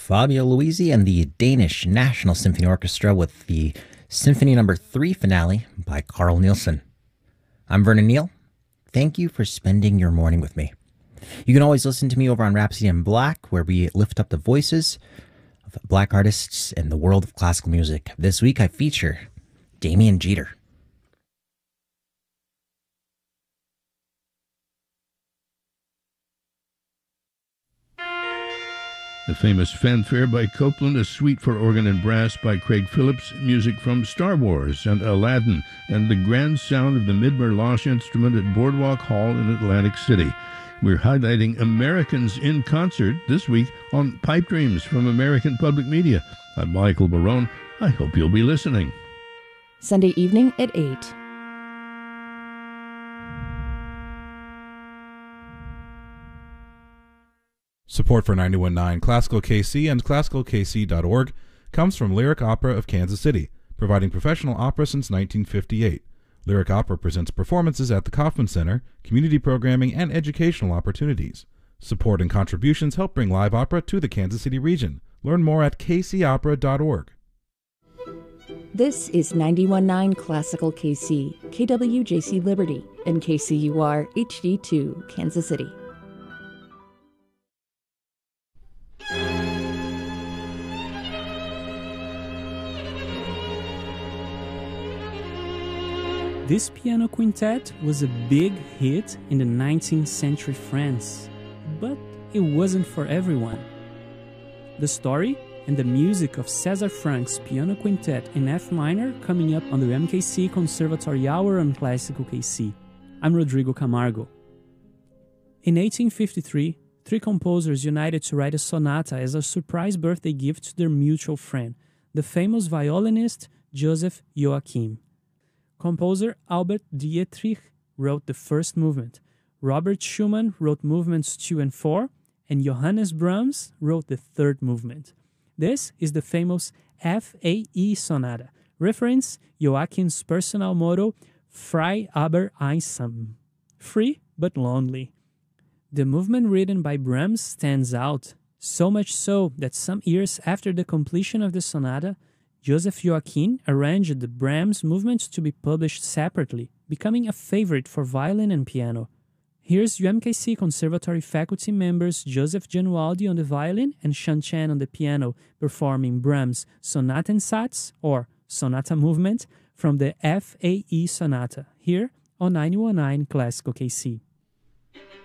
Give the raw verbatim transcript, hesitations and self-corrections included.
Fabio Luisi and the Danish National Symphony Orchestra with the Symphony Number three finale by Carl Nielsen. I'm Vernon Neal. Thank you for spending your morning with me. You can always listen to me over on Rhapsody in Black, where we lift up the voices of Black artists in the world of classical music. This week I feature Damian Jeter. The famous fanfare by Copland, a suite for organ and brass by Craig Phillips, music from Star Wars and Aladdin, and the grand sound of the Midmer-Losh instrument at Boardwalk Hall in Atlantic City. We're highlighting Americans in concert this week on Pipe Dreams from American Public Media. I'm Michael Barone. I hope you'll be listening. Sunday evening at eight. Support for ninety-one point nine Classical K C and classical k c dot org comes from Lyric Opera of Kansas City, providing professional opera since nineteen fifty-eight. Lyric Opera presents performances at the Kauffman Center, community programming, and educational opportunities. Support and contributions help bring live opera to the Kansas City region. Learn more at k c opera dot org. This is ninety-one point nine Classical K C, K W J C Liberty, and K C U R H D two, Kansas City. This piano quintet was a big hit in the nineteenth century France, but it wasn't for everyone. The story and the music of César Frank's piano quintet in F minor coming up on the M K C Conservatory Hour on Classical K C. I'm Rodrigo Camargo. In eighteen fifty-three, three composers united to write a sonata as a surprise birthday gift to their mutual friend, the famous violinist Joseph Joachim. Composer Albert Dietrich wrote the first movement, Robert Schumann wrote movements two and four, and Johannes Brahms wrote the third movement. This is the famous F A E sonata, reference Joachim's personal motto, Frei aber einsam, free but lonely. The movement written by Brahms stands out, so much so that some years after the completion of the sonata, Joseph Joachim arranged the Brahms movements to be published separately, becoming a favorite for violin and piano. Here's U M K C Conservatory faculty members Joseph Genualdi on the violin and Shan Chen on the piano, performing Brahms' Sonatensatz, or Sonata Movement, from the F A E Sonata, here on ninety-one point nine Classical K C.